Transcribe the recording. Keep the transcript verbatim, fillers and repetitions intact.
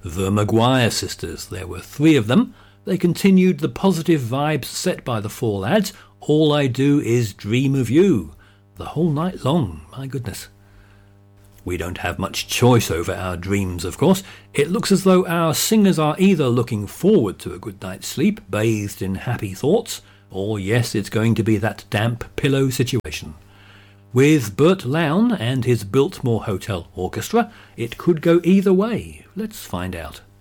The Maguire sisters. There were three of them. They continued the positive vibes set by the four lads. All I do is dream of you. The whole night long, my goodness. We don't have much choice over our dreams, of course. It looks as though our singers are either looking forward to a good night's sleep, bathed in happy thoughts, or yes, it's going to be that damp pillow situation. With Bert Lown and his Biltmore Hotel Orchestra, it could go either way. Let's find out.